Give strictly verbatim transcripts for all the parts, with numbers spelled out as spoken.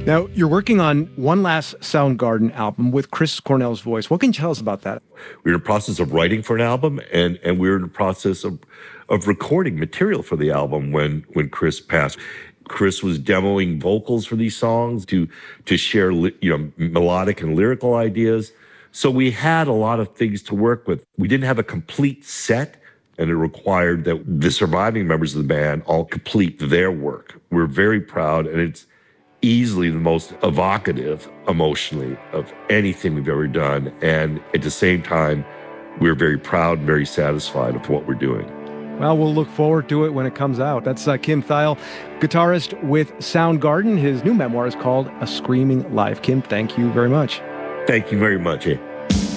Now, you're working on one last Soundgarden album with Chris Cornell's voice. What can you tell us about that? We're in the process of writing for an album, and, and we're in the process of, of recording material for the album when, when Chris passed. Chris was demoing vocals for these songs to, to share, you know, melodic and lyrical ideas. So we had a lot of things to work with. We didn't have a complete set, and it required that the surviving members of the band all complete their work. We're very proud, and it's easily the most evocative emotionally of anything we've ever done. And at the same time, we're very proud and very satisfied of what we're doing. Well, we'll look forward to it when it comes out. That's uh, Kim Thayil, guitarist with Soundgarden. His new memoir is called A Screaming Life. Kim, thank you very much. Thank you very much. Eh?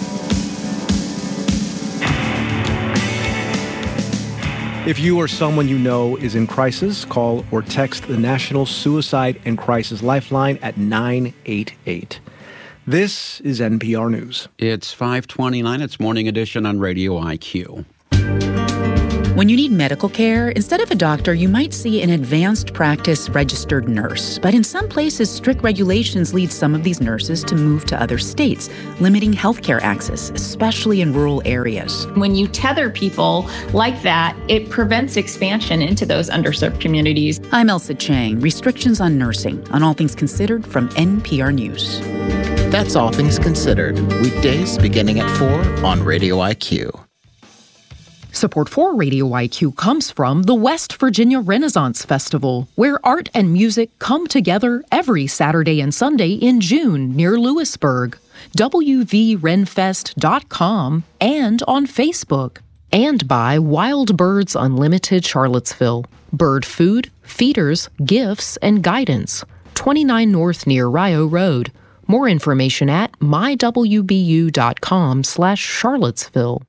If you or someone you know is in crisis, call or text the National Suicide and Crisis Lifeline at nine eight eight. This is N P R News. It's five twenty-nine. It's Morning Edition on Radio I Q. When you need medical care, instead of a doctor, you might see an advanced practice registered nurse. But in some places, strict regulations lead some of these nurses to move to other states, limiting healthcare access, especially in rural areas. When you tether people like that, it prevents expansion into those underserved communities. I'm Elsa Chang. Restrictions on nursing, on All Things Considered from N P R News. That's All Things Considered, weekdays beginning at four on Radio I Q. Support for Radio I Q comes from the West Virginia Renaissance Festival, where art and music come together every Saturday and Sunday in June near Lewisburg. W V renfest dot com and on Facebook. And by Wild Birds Unlimited Charlottesville. Bird food, feeders, gifts, and guidance. twenty-nine North near Rio Road. More information at my w b u dot com slash Charlottesville.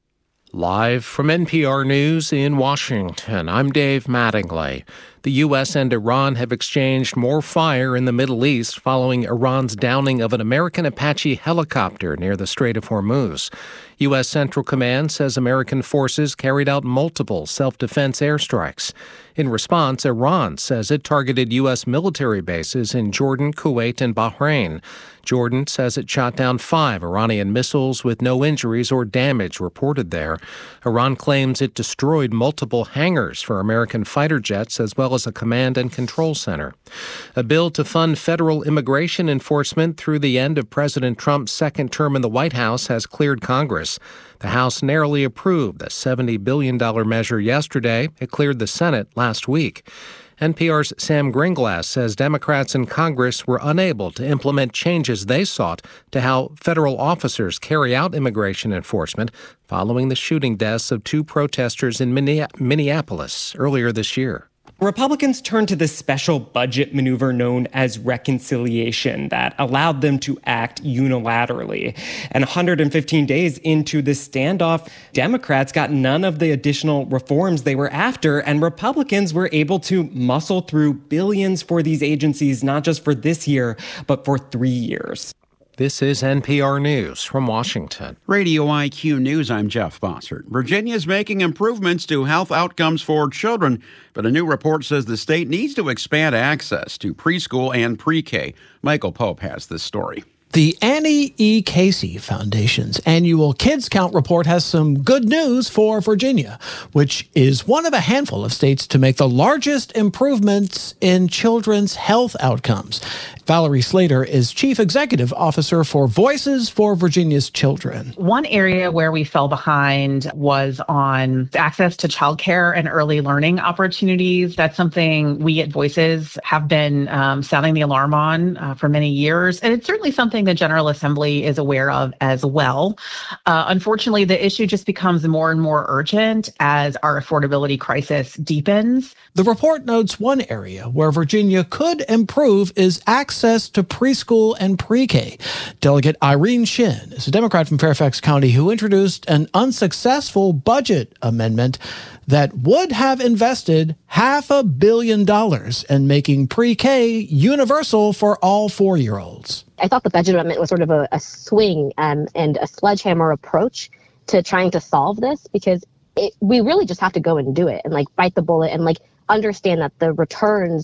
Live from N P R News in Washington, I'm Dave Mattingly. The U S and Iran have exchanged more fire in the Middle East following Iran's downing of an American Apache helicopter near the Strait of Hormuz. U S Central Command says American forces carried out multiple self-defense airstrikes. In response, Iran says it targeted U S military bases in Jordan, Kuwait, and Bahrain. Jordan says it shot down five Iranian missiles with no injuries or damage reported there. Iran claims it destroyed multiple hangars for American fighter jets as well as a command and control center. A bill to fund federal immigration enforcement through the end of President Trump's second term in the White House has cleared Congress. The House narrowly approved the seventy billion dollars measure yesterday. It cleared the Senate last week. N P R's Sam Gringlass says Democrats in Congress were unable to implement changes they sought to how federal officers carry out immigration enforcement following the shooting deaths of two protesters in Minneapolis earlier this year. Republicans turned to this special budget maneuver known as reconciliation that allowed them to act unilaterally. And one hundred fifteen days into the standoff, Democrats got none of the additional reforms they were after, and Republicans were able to muscle through billions for these agencies, not just for this year, but for three years. This is N P R News from Washington. Radio I Q News, I'm Jeff Bossert. Virginia is making improvements to health outcomes for children, but a new report says the state needs to expand access to preschool and pre-K. Michael Pope has this story. The Annie E. Casey Foundation's annual Kids Count report has some good news for Virginia, which is one of a handful of states to make the largest improvements in children's health outcomes. Valerie Slater is Chief Executive Officer for Voices for Virginia's Children. One area where we fell behind was on access to childcare and early learning opportunities. That's something we at Voices have been um, sounding the alarm on uh, for many years, and it's certainly something the General Assembly is aware of as well. Uh, unfortunately, the issue just becomes more and more urgent as our affordability crisis deepens. The report notes one area where Virginia could improve is access to preschool and pre-K. Delegate Irene Shin is a Democrat from Fairfax County who introduced an unsuccessful budget amendment that would have invested half a billion dollars in making pre-K universal for all four-year-olds. I thought the budget amendment was sort of a, a swing um, and a sledgehammer approach to trying to solve this, because it, we really just have to go and do it and like bite the bullet and like understand that the returns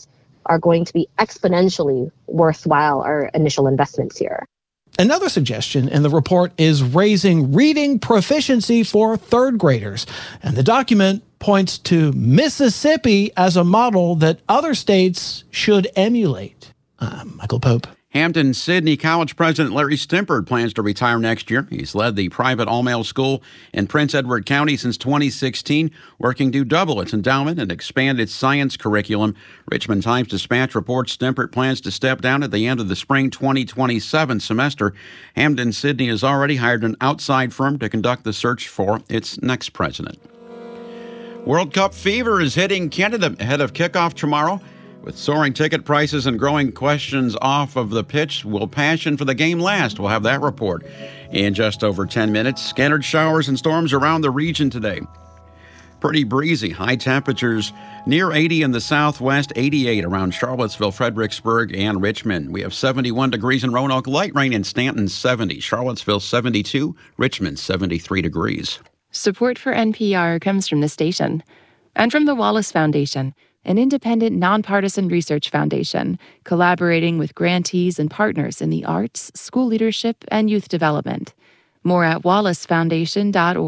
are going to be exponentially worthwhile our initial investments here. Another suggestion in the report is raising reading proficiency for third graders. And the document points to Mississippi as a model that other states should emulate. Uh, Michael Pope. Hampden-Sydney College President Larry Stimpert plans to retire next year. He's led the private all-male school in Prince Edward County since twenty sixteen, working to double its endowment and expand its science curriculum. Richmond Times-Dispatch reports Stimpert plans to step down at the end of the spring twenty twenty-seven semester. Hampden-Sydney has already hired an outside firm to conduct the search for its next president. World Cup fever is hitting Canada ahead of kickoff tomorrow. With soaring ticket prices and growing questions off of the pitch, will passion for the game last? We'll have that report in just over ten minutes. Scattered showers and storms around the region today. Pretty breezy. High temperatures near eighty in the southwest, eighty-eight around Charlottesville, Fredericksburg, and Richmond. We have seventy-one degrees in Roanoke. Light rain in Stanton, seventy. Charlottesville, seventy-two. Richmond, seventy-three degrees. Support for N P R comes from the station and from the Wallace Foundation, an independent, nonpartisan research foundation collaborating with grantees and partners in the arts, school leadership, and youth development. More at wallace foundation dot org.